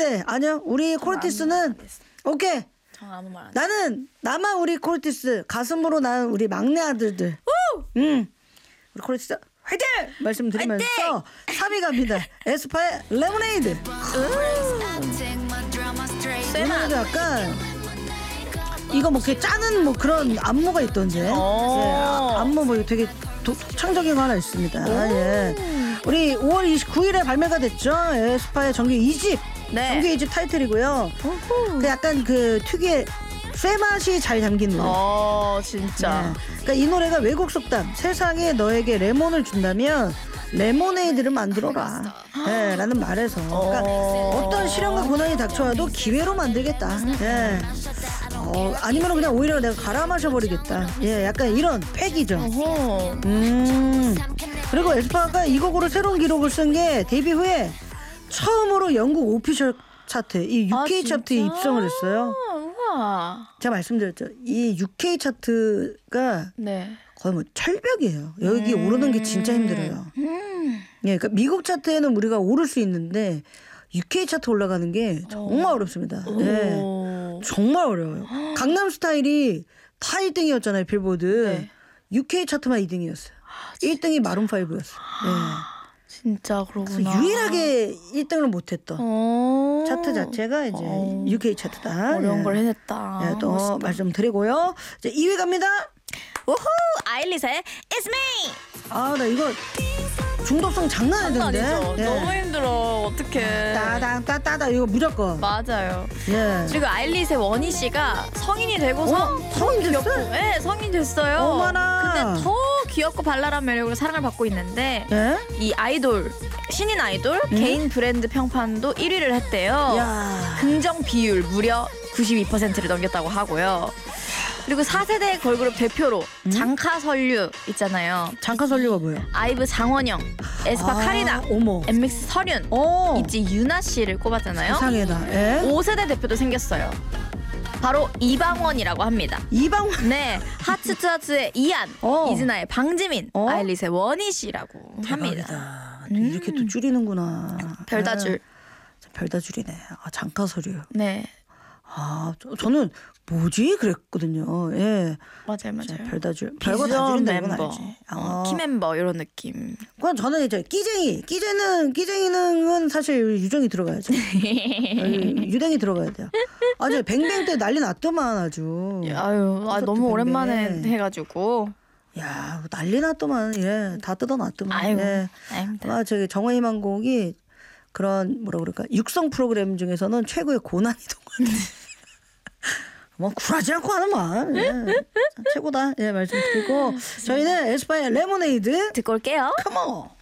돼. 아니요. 우리 코르티스는 오케이. 저 아무 말 안 해. 나만 우리 코르티스 가슴으로 낳은 우리 막내 아들들. 우리 코르티스 화이팅! 말씀드리면서 3위 갑니다. 에스파의 레모네이드. 레모네이드 약간 이거 뭐 이렇게 짜는 뭐 그런 안무가 있던데. 예, 안무 뭐 되게 창적인 거 하나 있습니다. 예. 우리 5월 29일에 발매가 됐죠. 에스파의 정규 2집. 네. 정규 2집 타이틀이고요. 그 약간 그 특유의 쇠 맛이 잘 담긴 노래. 진짜. 네. 그러니까 이 노래가 외국 속담 세상에 너에게 레몬을 준다면 레모네이드를 만들어라. 네, 라는 말에서 그러니까 어떤 시련과 고난이 닥쳐와도 기회로 만들겠다. 예. 아니면 그냥 오히려 내가 갈아 마셔버리겠다. 예, 약간 이런 팩이죠. 그리고 에스파가 이 곡으로 새로운 기록을 쓴 게 데뷔 후에 처음으로 영국 오피셜 차트, 이 UK 차트에 입성을 했어요. 우와. 제가 말씀드렸죠. 이 UK 차트가 네. 거의 뭐 철벽이에요. 여기 오르는 게 진짜 힘들어요. 예, 그러니까 미국 차트에는 우리가 오를 수 있는데 UK 차트 올라가는 게 정말 어렵습니다. 예, 정말 어려워요. 강남 스타일이 다 1등이었잖아요. 빌보드. 네. UK 차트만 2등이었어요. 1등이 마룬5였어요. 예. 진짜 그러구나. 유일하게 1등을 못했던 차트 자체가 이제 UK 차트다. 어려운 걸 해냈다. 예, 또 멋있다. 말씀드리고요. 이제 2위 갑니다. 우후 아일릿의 It's Me. 나 이거 중독성 장난 아니던데. 아니죠. 예. 너무 힘들어. 어떡해. 따다 이거 무조건. 맞아요. 예. 그리고 아일릿의 원희 씨가 성인이 되고서 성인 됐어요? 귀엽고, 네, 성인 됐어요. 어머나. 근데 더 귀엽고 발랄한 매력으로 사랑을 받고 있는데 예? 이 아이돌 신인 아이돌 개인 브랜드 평판도 1위를 했대요. 야. 긍정 비율 무려 92%를 넘겼다고 하고요. 그리고 4세대 걸그룹 대표로 장카설류 있잖아요. 장카설류가 뭐예요? 아이브 장원영, 에스파 카리나, 어머. 엠믹스 설윤, 있지 유나 씨를 꼽았잖아요. 세상에다. 예? 5세대 대표도 생겼어요. 바로 이방원이라고 합니다. 이방원. 네, 하츠츠하츠의 이안, 이즈나의 방지민, 아일릿의 원희 씨라고 합니다. 대박이다. 이렇게 또 줄이는구나. 별다줄. 별다줄이네. 장카설류. 네, 저는 뭐지 그랬거든요. 예. 맞아요. 별다줄. 별거 다 줄인다 이건 멤버, 알지. 키 멤버 이런 느낌. 그건 저는 이제 끼쟁이는 사실 유정이 들어가야죠. 유댕이 들어가야 돼요. 아주 뱅뱅 때 난리 났더만 아주. 너무 오랜만에 해가지고. 야, 난리 났더만. 예, 다 뜯어놨더만. 아이고, 예. 아닙니다. 저기 정화희망곡이 그런 뭐라 그럴까 육성 프로그램 중에서는 최고의 고난이도 같아요. 뭐 굴하지 않고 하는 말. 예. 최고다. 예, 말씀드리고 저희는 에스파의 레모네이드 듣고 올게요. 컴온.